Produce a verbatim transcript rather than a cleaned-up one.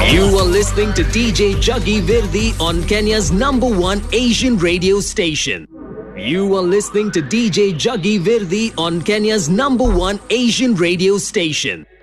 You are listening to D J Juggy Virdi on Kenya's number one Asian radio station. You are listening to D J Juggy Virdi on Kenya's number one Asian radio station.